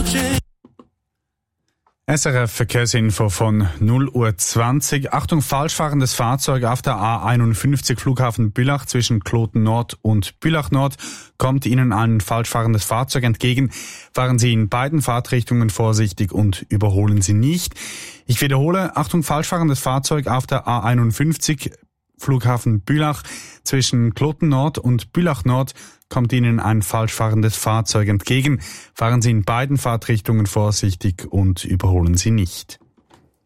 SRF Verkehrsinfo von 0:20 Uhr. Achtung, falsch fahrendes Fahrzeug auf der A51 Flughafen Bülach zwischen Kloten Nord und Bülach Nord. Kommt Ihnen ein falsch fahrendes Fahrzeug entgegen, fahren Sie in beiden Fahrtrichtungen vorsichtig und überholen Sie nicht. Ich wiederhole, Achtung, falsch fahrendes Fahrzeug auf der A51 Flughafen Bülach zwischen Kloten Nord und Bülach Nord. Kommt Ihnen ein falsch fahrendes Fahrzeug entgegen, fahren Sie in beiden Fahrtrichtungen vorsichtig und überholen Sie nicht.